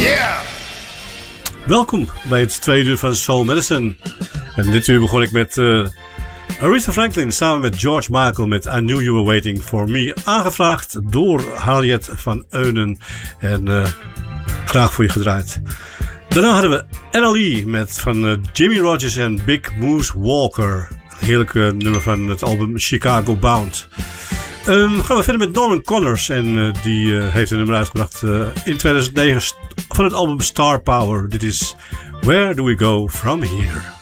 Welkom bij het tweede uur van Soul Medicine. En dit uur begon ik met Aretha Franklin samen met George Michael met I Knew You Were Waiting For Me. Aangevraagd door Harriet van Eunen en graag voor je gedraaid. Daarna hadden we NLE met van Jimmy Rogers en Big Moose Walker. Een heerlijke nummer van het album Chicago Bound. Gaan we verder met Norman Connors en die heeft een nummer uitgebracht in 2009 van het album Star Power. Dit is Where Do We Go From Here?